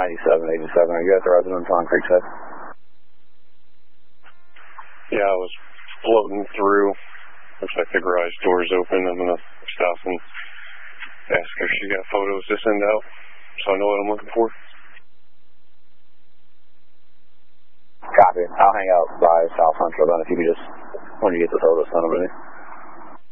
9787. Are you at the residence on Creekside? Yeah, I was floating through. Looks like the garage door's open. I'm going to stop and ask her if she got photos to send out so I know what I'm looking for. Copy. I'll hang out by South Central then if you could just, when you get the photos sent over to me.